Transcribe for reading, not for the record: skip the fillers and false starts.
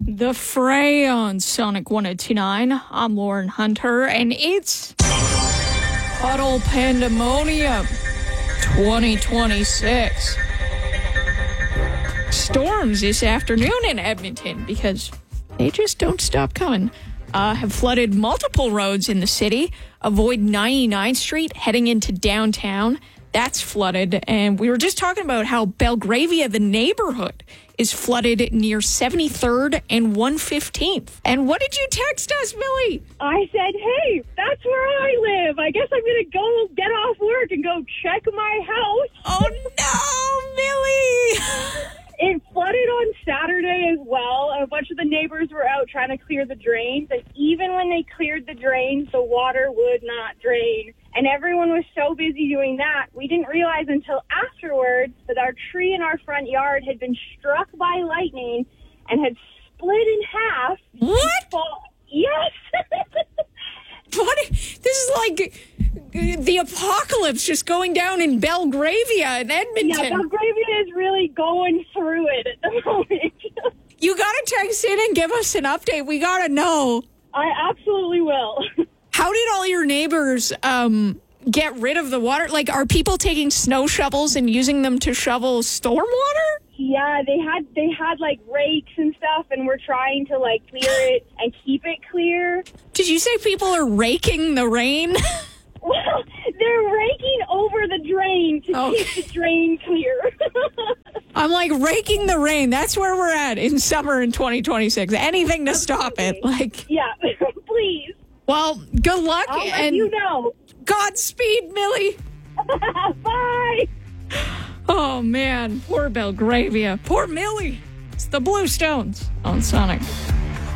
The Fray on Sonic 102.9. I'm Lauren Hunter, and it's Puddle Pandemonium 2026. Storms this afternoon in Edmonton, because they just don't stop coming, have flooded multiple roads in the city. Avoid 99th Street heading into downtown. That's flooded. And we were just talking about how Belgravia, the neighborhood, is flooded near 73rd and 115th. And what did you text us, Millie? I said, hey, that's where I live. I guess I'm going to go get off work and go check my house. Oh, no, Millie! It flooded on Saturday as well. A bunch of the neighbors were out trying to clear the drains. And even when they cleared the drains, the water would not drain. And everyone was so busy doing that, we didn't realize until afterwards that our tree in our front yard had been struck by lightning and had split in half. What? Yes. What? This is like the apocalypse just going down in Belgravia in Edmonton. Yeah, Belgravia is really going through it at the moment. You got to text in and give us an update. We got to know. I absolutely will. How did all your neighbors get rid of the water? Like, are people taking snow shovels and using them to shovel stormwater? Yeah, they had like rakes and stuff, and we're trying to like clear it and keep it clear. Did you say people are raking the rain? Well, they're raking over the drain to keep the drain clear. I'm like, raking the rain. That's where we're at in summer in 2026. Anything to stop it. Like, yeah, please. Well, good luck. I'll let and you know. Godspeed, Millie. Bye. Oh, man. Poor Belgravia. Poor Millie. It's the Blue Stones on Sonic.